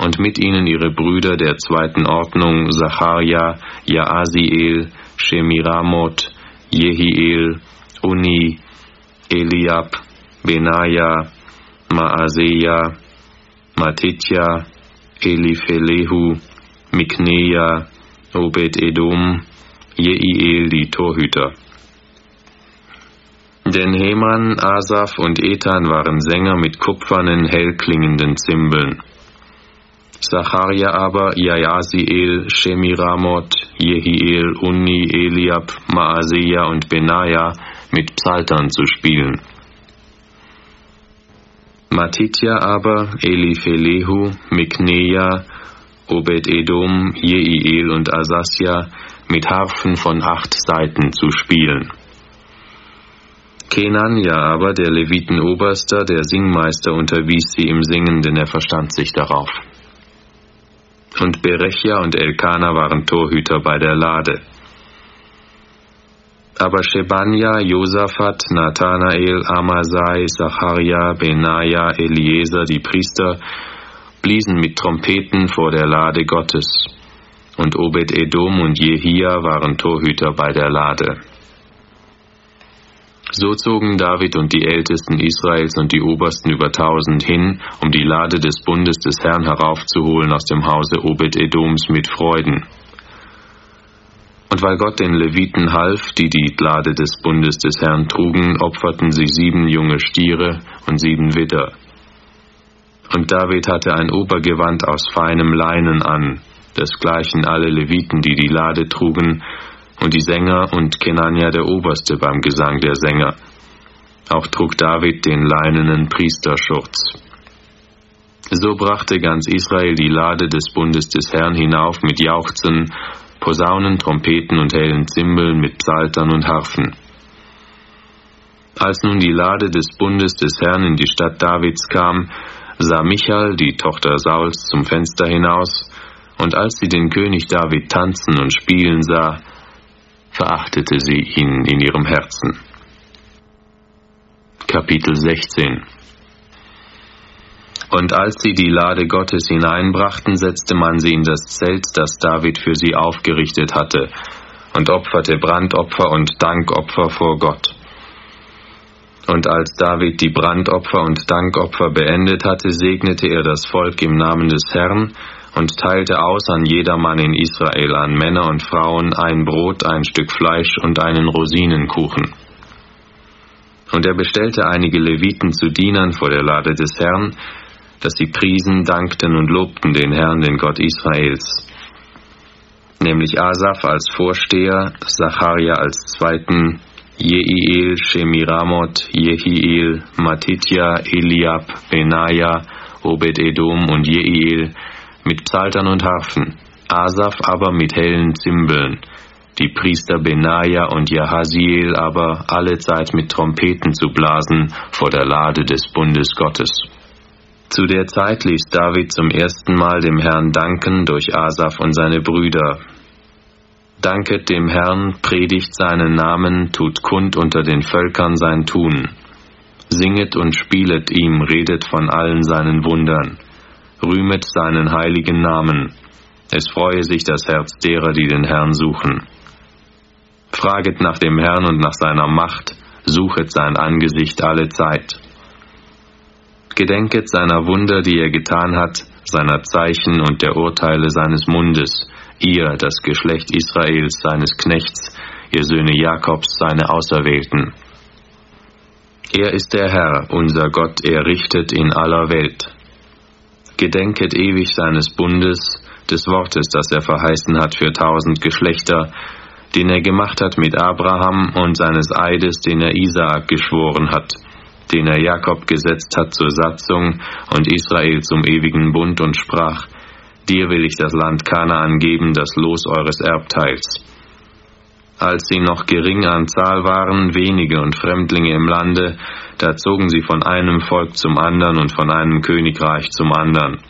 und mit ihnen ihre Brüder der zweiten Ordnung, Zacharja, Jaasiel, Shemiramoth, Jehiel, Unni, Eliab, Benaja, Maaseja, Matitja, Elifelehu, Mikneja, Obed-Edom, Jeiel die Torhüter. Denn Heman, Asaf und Ethan waren Sänger mit kupfernen, hellklingenden Zimbeln. Zacharja aber, Jaasiel, Shemiramoth, Jehiel, Unni, Eliab, Maaseja und Benaja mit Psaltern zu spielen. Matitja aber, Elifelehu, Mikneja, Obed-Edom, Jeiel und Asasja mit Harfen von 8 Saiten zu spielen. Kenanja aber, der Levitenoberster, der Singmeister, unterwies sie im Singen, denn er verstand sich darauf. Und Berechja und Elkana waren Torhüter bei der Lade. Aber Shebanja, Josaphat, Nathanael, Amasai, Zacharja, Benaja, Eliezer, die Priester, bliesen mit Trompeten vor der Lade Gottes. Und Obed-Edom und Jehia waren Torhüter bei der Lade. So zogen David und die Ältesten Israels und die Obersten über 1000 hin, um die Lade des Bundes des Herrn heraufzuholen aus dem Hause Obed-Edoms mit Freuden. Und weil Gott den Leviten half, die die Lade des Bundes des Herrn trugen, opferten sie 7 junge Stiere und 7 Widder. Und David hatte ein Obergewand aus feinem Leinen an, desgleichen alle Leviten, die die Lade trugen, und die Sänger und Kenanja der Oberste beim Gesang der Sänger. Auch trug David den leinenen Priesterschurz. So brachte ganz Israel die Lade des Bundes des Herrn hinauf mit Jauchzen, Posaunen, Trompeten und hellen Zimbeln, mit Psaltern und Harfen. Als nun die Lade des Bundes des Herrn in die Stadt Davids kam, sah Michal, die Tochter Sauls, zum Fenster hinaus, und als sie den König David tanzen und spielen sah, verachtete sie ihn in ihrem Herzen. Kapitel 16. Und als sie die Lade Gottes hineinbrachten, setzte man sie in das Zelt, das David für sie aufgerichtet hatte, und opferte Brandopfer und Dankopfer vor Gott. Und als David die Brandopfer und Dankopfer beendet hatte, segnete er das Volk im Namen des Herrn und teilte aus an jedermann in Israel, an Männer und Frauen, ein Brot, ein Stück Fleisch und einen Rosinenkuchen. Und er bestellte einige Leviten zu Dienern vor der Lade des Herrn, dass sie priesen, dankten und lobten den Herrn, den Gott Israels. Nämlich Asaf als Vorsteher, Zacharja als Zweiten, Jeiel, Shemiramoth, Jehiel, Matitja, Eliab, Benaja, Obed-Edom und Jeiel mit Psaltern und Harfen, Asaf aber mit hellen Zimbeln, die Priester Benaja und Jaasiel aber allezeit mit Trompeten zu blasen vor der Lade des Bundes Gottes. Zu der Zeit ließ David zum ersten Mal dem Herrn danken durch Asaf und seine Brüder. Danket dem Herrn, predigt seinen Namen, tut kund unter den Völkern sein Tun. Singet und spielet ihm, redet von allen seinen Wundern. Rühmet seinen heiligen Namen. Es freue sich das Herz derer, die den Herrn suchen. Fraget nach dem Herrn und nach seiner Macht, suchet sein Angesicht alle Zeit. Gedenket seiner Wunder, die er getan hat, seiner Zeichen und der Urteile seines Mundes, ihr, das Geschlecht Israels, seines Knechts, ihr Söhne Jakobs, seine Auserwählten. Er ist der Herr, unser Gott, er richtet in aller Welt. Gedenket ewig seines Bundes, des Wortes, das er verheißen hat für 1000 Geschlechter, den er gemacht hat mit Abraham und seines Eides, den er Isaak geschworen hat, den er Jakob gesetzt hat zur Satzung und Israel zum ewigen Bund und sprach, dir will ich das Land Kanaan geben, das Los eures Erbteils. Als sie noch gering an Zahl waren, wenige und Fremdlinge im Lande, da zogen sie von einem Volk zum anderen und von einem Königreich zum anderen.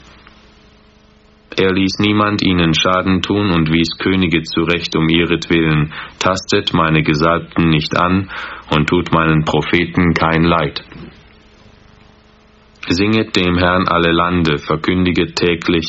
Er ließ niemand ihnen Schaden tun und wies Könige zurecht um ihretwillen, tastet meine Gesalbten nicht an und tut meinen Propheten kein Leid. Singet dem Herrn alle Lande, verkündiget täglich